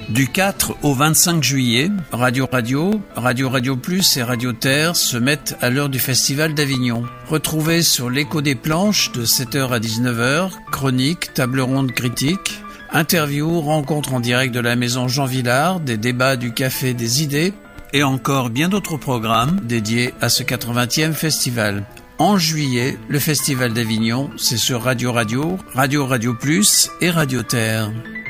Du 4 au 25 juillet, Radio Plus et Radio Terre se mettent à l'heure du Festival d'Avignon. Retrouvez sur l'écho des planches de 7h à 19h, chroniques, table ronde critique, interviews, rencontres en direct de la maison Jean Villard, des débats du Café des Idées et encore bien d'autres programmes dédiés à ce 80e festival. En juillet, le Festival d'Avignon, c'est sur Radio Plus et Radio Terre.